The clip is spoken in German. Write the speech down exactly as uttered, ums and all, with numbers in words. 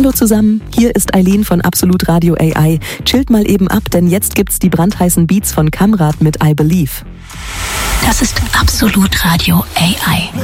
Hallo zusammen, hier ist Eileen von Absolut Radio A I. Chillt mal eben ab, denn jetzt gibt's die brandheißen Beats von Kamrat mit I Believe. Das ist Absolut Radio A I.